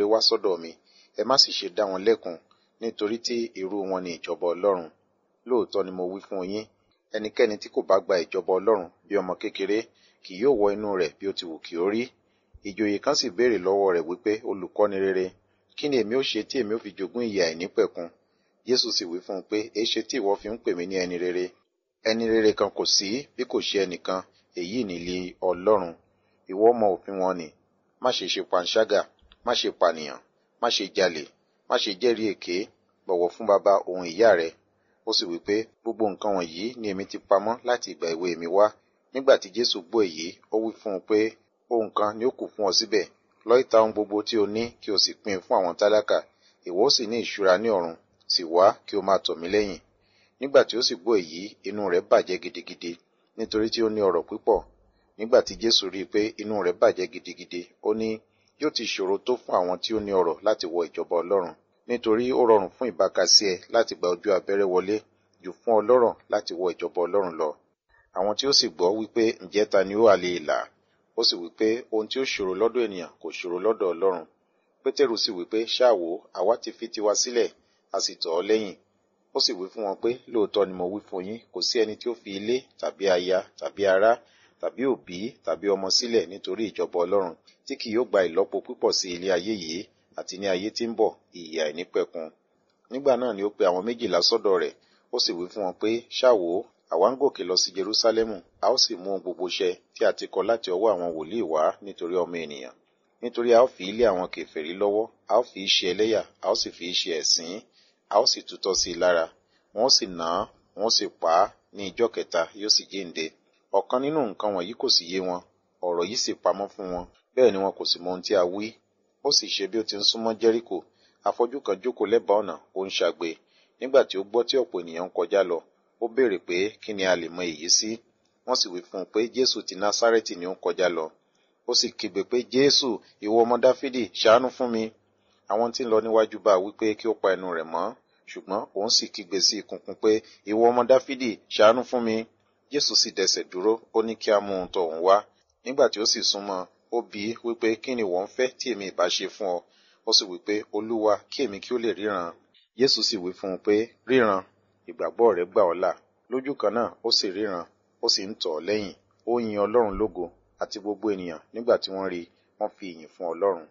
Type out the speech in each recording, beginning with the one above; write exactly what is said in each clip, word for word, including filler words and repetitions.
ré wá sọ́dọ̀ mi, ẹ má sì ṣe dá wọn lẹ́kun, nítorí tí irú wọn ni ìjọba Ọlọ́run. Lóòótọ́ ni mo wí fún yín, ẹnikẹ́ni tí kò bá gba ìjọba Ọlọ́run bí ọmọ kékeré, kì yóò wọ inú rẹ̀ bí ó ti wù kí ó rí. Ìjòyè kan sì béèrè lọ́wọ́ rẹ̀ wípé, olùkọ́ni rere, kí ni èmi ó ṣe tí èmi ó fi jogún ìyè àìnípẹ̀kun? Jésù sì wí fún un pé, èéṣe tí ìwọ fi ń pè mí ní ẹni rere? Ẹni rere kan kò sí bí kò ṣe ẹnìkan, èyí ni ilé Ọlọ́run. Ìwọ mọ òfin wọn nì, má ṣe ṣe panṣágà, má ṣe pànìyàn, má ṣe jalè, má ṣe jẹ́rìí èké, bọ̀wọ̀ fún baba òun ìyá rẹ. Ó sì wí pé, gbogbo nǹkan wọ̀nyí ni èmi ti pamọ́ láti ìgbà èwe mi wá. Nígbà tí Jésù gbọ́ èyí, ó wí fún un pé, ohun kan ni ó kù fún ọ síbẹ̀, lọ ìta ohun gbogbo tí o ní kí o sì pín in fún àwọn tálákà, ìwọ ó sì ní ìṣúra ní ọ̀run, sì wá kí o máa tọ̀ mí lẹ́yìn. Nígbà tí ó sì gbọ́ èyí, inú rẹ̀ bàjẹ́ gidigidi, nítorí tí ó ní ọrọ̀ púpọ̀. Nígbà tí Jésù rí i pé inú rẹ̀ bàjẹ́ gidigidi, ó ní, yóò ti ṣòro tó fún àwọn tí ó ní ọrọ̀ láti wọ ìjọba Ọlọ́run, nítorí ó rọrùn fún ìbákasí ẹ láti gba ojú abẹ́rẹ́ wọlé jù fún ọlọ́rọ̀ láti wọ ìjọba Ọlọ́run lọ. Àwọn tí ó sì gbọ́ wípé, ǹjẹ́ ta ni ó hà lè là? Ó sì wípé, ohun tí ó ṣòro lọ́dọ̀ ènìyàn kò ṣòro lọ́dọ̀ Ọlọ́run. Pétérù sì wípé, ṣáà wò, àwa ti fi tiwa sílẹ̀, a sì tọ̀ ọ́ lẹ́yìn. Ó sì wí fún wọn pé, lóòótọ́ ni mo wí fún yín, kò sí ẹni tí ó fi ilé tàbí aya tàbí ará tàbí òbí tàbí ọmọ sílẹ̀ nítorí ìjọba Ọlọ́run, tí kì yóò gba ìlọ́po púpọ̀ sí ilé ayé yìí àti ní ayé tí ń bọ̀ ìyè àìnípẹ̀kun. Nígbà náà ni ó pe àwọn méjìlá sọ́dọ̀ rẹ̀, ó sì wí fún wọn pé, ṣáà wò, àwa ń gòkè lọ sí Jerúsálẹ́mù, a ó sì mú ohun gbogbo ṣẹ tí a ti kọ láti ọwọ́ àwọn wòlíì wá nítorí ọmọ ènìyàn. Nítorí a ó fi ilé àwọn kèfèrí lọ́wọ́, a ó fi í ṣe ẹlẹ́yà, a ó sì fi í ṣe ẹ̀sín, a ó sì tutọ́ sí i lára, wọ́n sì nà án, wọ́n sì pa á, ní ijọ́ kẹta yóò sì jíǹde. Ọ̀kan nínú nǹkan wọ̀nyí kò sì yé wọn, ọ̀rọ̀ yìí sì pamọ́ fún wọn, bẹ́ẹ̀ ni wọn kò sì mọ ohun tí a wí. Ó sì ṣe bí ó ti ń súnmọ́ Jẹ́ríkò, afọ́jú kan jókòó lẹ́bàá ọ̀nà, ó ń ṣagbe. Nígbà tí ó gbọ́ tí ọ̀pọ̀ ènìyàn ń kọjá lọ, ó béèrè pé kí ni a lè mọ èyí sí. Wọ́n sì wí fún un pé Jésù ti Násárẹ́tì ni ó ń kọjá lọ. Ó sì kígbe pé, Jésù, ìwọ ọmọ Dáfídì, ṣàánú fún mi. Àwọn tí ń lọ níwájú bá wí pé kí ó pa ẹnu rẹ̀ mọ́, ṣùgbọ́n òun sì kígbe sí ìkùnkùn pé, ìwọ ọmọ Dáfídì, ṣàánú fún mi. Jésù sì dẹsẹ̀ dúró, ó ní kí a mú un tọ̀ òun wá. Nígbà tí ó sì súnmọ́, ó bi í wípé kí ni wọ́n fẹ́ tí èmi ìbá ṣe fún ọ? Ó sì wípé, Olúwa, kí èmi kí ó lè ríran. Jésù sì wí fún un pé, ríran, ìgbàgbọ́ rẹ gbà ọ́ là. Lójú kan náà ó sì ríran, ó sì ń tọ̀ ọ́ lẹ́yìn. Ó yin Ọlọ́run lógo, àti gbogbo ènìyàn nígbà tí wọ́n rí i, wọ́n fi ìyìn fún Ọlọ́run.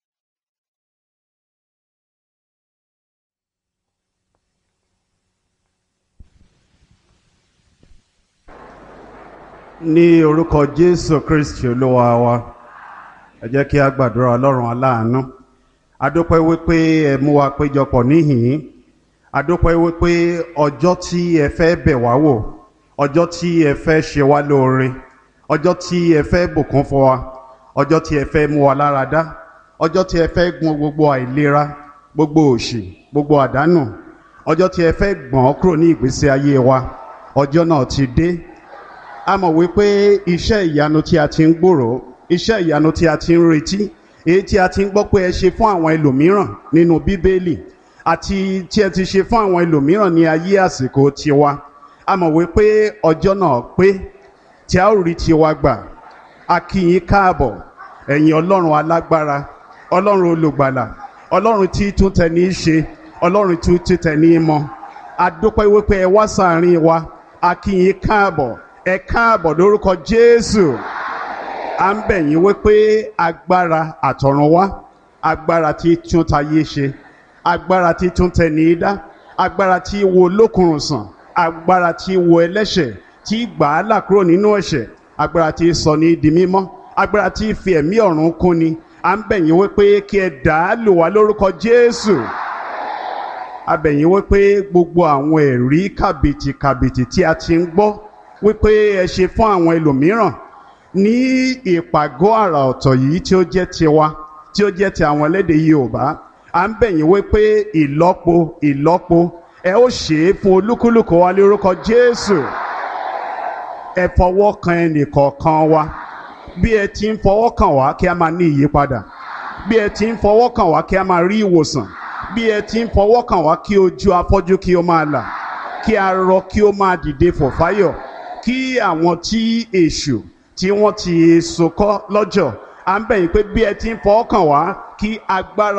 Ní orúkọ Jésù Kristi Olúwa wa, ẹ jẹ́ kí a gbàdúrà Ọlọ́run aláàánú. A dúpẹ́ wípé ẹ mú wa péjọpọ̀ níhìn-ín. A dúpẹ́ wípé ọjọ́ tí ẹ fẹ́ bẹ̀ wá wò, ọjọ́ tí ẹ fẹ́ ṣe wá lóore, ọjọ́ tí ẹ fẹ́ bùkún fún wa, ọjọ́ tí ẹ fẹ́ mú wa lára dá, ọjọ́ tí ẹ fẹ́ gbọn gbogbo àìlera, gbogbo òṣì, gbogbo àdánù, ọjọ́ tí ẹ fẹ́ gbọ̀n kúrò ní ìgbésí ayé wa, ọjọ́ náà ti dé. A mọ̀ wípé iṣẹ́ ìyanu tí a ti ń gbòòrò, iṣẹ́ ìyanu tí a ti ń retí, èyí tí a ti ń gbọ́ pé ẹ ṣe fún àwọn ẹlòmíràn nínú Bíbélì àti tí ẹ ti ṣe fún àwọn ẹlòmíràn ní ayé àsìkò tiwa. A mọ̀ wípé ọjọ́ náà pé tí a ó rí tiwa gbà. A kí yín káàbọ̀, ẹ̀yin Ọlọ́run alágbára, Ọlọ́run olùgbàlà, Ọlọ́run tí tún tẹni ṣe, Ọlọ́run tí tún tẹni mọ̀. A dúpẹ́ wípé ẹ wá sáàrin wa. A kí yín káàbọ̀, ẹ káàbọ̀ lórúkọ Jésù. À ń bẹ̀ yín wípé agbára àtọ̀run wá, agbára tí tún tayé ṣe, agbára tí tún tẹni dá, agbára tí wo lókùnrùn sàn, agbára tí wo ẹlẹ́ṣẹ̀, tí gbà á là kúrò nínú ẹ̀ṣẹ̀, agbára tí sọ ní di mímọ́, agbára tí fi ẹ̀mí ọ̀run kún ni. À ń bẹ̀ yín wípé kí ẹ dà á lò wá lórúkọ Jésù. A bẹ̀ yín wípé gbogbo àwọn ẹ̀rí kàbìtì kàbìtì tí a ti ń gbọ́ wípé ẹ ṣe fún àwọn ẹlòmíràn ní ìpàgọ́ àrà ọ̀tọ̀ yìí tí ó jẹ́ tiwa, tí ó jẹ́ ti àwọn ẹlẹ́dẹ̀ Yorùbá. À ń bẹ̀ yín wípé ìlọ́po ìlọ́po ẹ ó ṣe é fún olúkúlùkù wa lórúkọ Jésù. Ẹ fọwọ́ kan ẹnìkọ̀ọ̀kan wa. Bí ẹ ti ń fọwọ́ kàn wá kí a máa ní ìyípadà. Bí ẹ ti ń fọwọ́ kàn wá kí a máa rí ìwòsàn. Bí ẹ ti ń fọwọ́ kàn wá kí ojú afọ́jú kí ó máa là. Kí arọ kí ó máa dìde fò fáyọ̀. Kí àwọn tí èṣù tí wọ́n ti sokọ́ lọ́jọ́, à ń bẹ̀ yín pé bí ẹ ti ń fọwọ́ kàn wá kí agbára